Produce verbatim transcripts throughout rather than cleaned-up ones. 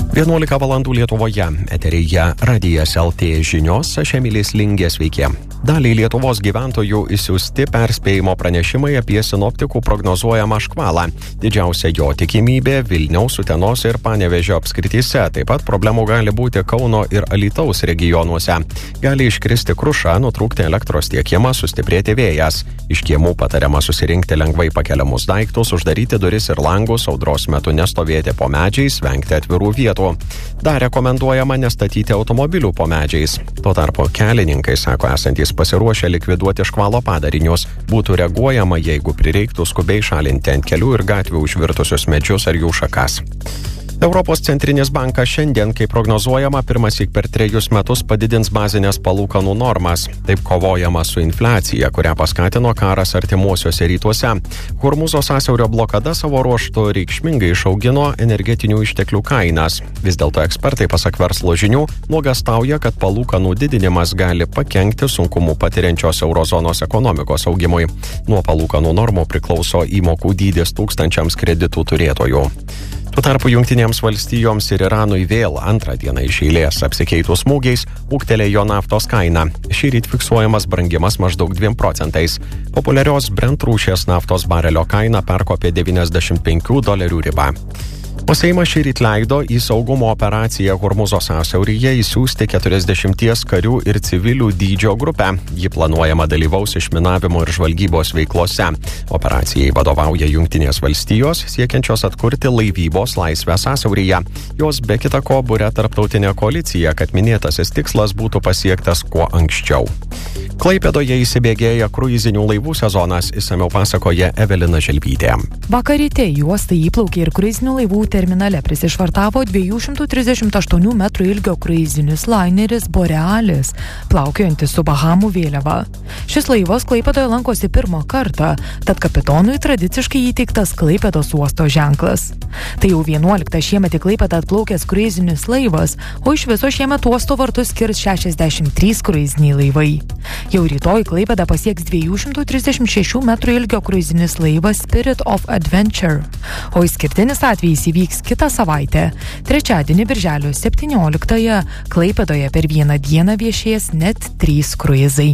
vienuolika valandų Lietuvoje, eteryje Radijas L T žinios, aš Emilis Lingė, sveiki. Daliai Lietuvos gyventojų išsiųsti perspėjimo pranešimai apie sinoptikų prognozuojamą škvalą. Didžiausia jo tikimybė Vilniaus, Utenos ir Panevėžio apskrityse. Taip pat problemų gali būti Kauno ir Alytaus regionuose. Gali iškristi kruša, nutrūkti elektros tiekimas, sustiprėti vėjas. Iš kiemų patariama susirinkti lengvai pakeliamus daiktus, uždaryti duris ir langus, audros metu nestovėti po medžiais, vengti atvirų vietų. Dar rekomenduojama nestatyti automobilių po medžiais. Tuo tarpu kelininkai sako esantys pasiruošę likviduoti škvalo padarinius. Būtų reaguojama, jeigu prireiktų skubiai šalinti ant kelių ir gatvių užvirtusius medžius ar jų šakas. Europos centrinis bankas šiandien, kaip prognozuojama, pirmąsyk per trejus metus padidins bazinės palūkanų normas. Taip kovojama su infliacija, kurią paskatino karas artimuosiuose rytuose. Hormūzo sąsiaurio blokada savo ruožtu reikšmingai išaugino energetinių išteklių kainas. Vis dėlto ekspertai, pasak verslo žinių, nuogąstauja, kad palūkanų didinimas gali pakenkti sunkumų patiriančios eurozonos ekonomikos augimui. Nuo palūkanų normų priklauso įmokų dydis tūkstančiams kreditų turėtojų. Tuo tarpu Jungtinėms valstijoms ir Iranui vėl antrą dieną iš eilės apsikeitus smūgiais ūgtelėjo naftos kaina. Šįryt fiksuojamas brangimas maždaug dviem procentais. Populiarios Brent rūšies naftos barelio kaina perkopė devyniasdešimt penkių dolerių ribą. O Seimas šįryt leido į saugumo operaciją Hormūzo sąsiauryje įsiųsti keturiasdešimties karių ir civilių dydžio grupę. Ji planuojama dalyvaus išminavimo ir žvalgybos veiklose. Operacijai vadovauja Jungtinės valstijos, siekiančios atkurti laivybos laisvę sąsiauryje. Jos be kita ko buria tarptautinė koalicija, kad minėtasis tikslas būtų pasiektas kuo anksčiau. Klaipėdoje įsibėgėja kruizinių laivų sezonas, išsamiau pasakoja Evelina Želvytė. Vakar ryte į uostą įplaukė ir kruizinių laivų terminale prisišvartavo dviejų šimtų trisdešimt aštuonių metrų ilgio kruizinis laineris Borealis, plaukiojantis su Bahamų vėliava. Šis laivas Klaipėdoje lankosi pirmą kartą, tad kapitonui tradiciškai įteiktas Klaipėdos uosto ženklas. Tai jau vienuoliktas šiemet į Klaipėdą atplaukęs kruizinis laivas, o iš viso šiemet uosto vartus skirs šešiasdešimt trys kruiziniai laivai. Jau rytoj Klaipėdą pasieks dviejų šimtų trisdešimt šešių metrų ilgio kruizinis laivas Spirit of Adventure, o išskirtinis atvejis įvyks kitą savaitę. Trečiadienį birželio septynioliktąją Klaipėdoje per vieną dieną viešės net trys kruizai.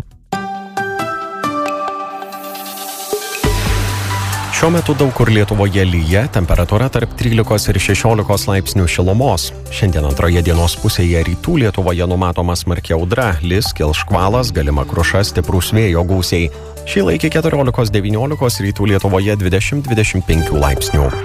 Šiuo metu daug kur Lietuvoje lyja, temperatūra tarp trylikos ir šešiolikos laipsnių šilumos. Šiandien antroje dienos pusėje rytų Lietuvoje numatoma smarki audra, lis, kils škvalas, galima kruša, stiprūs vėjo gūsiai. Šį laikį keturiolikos devyniolikos, rytų Lietuvoje dvidešimt dvidešimt penkių laipsnių.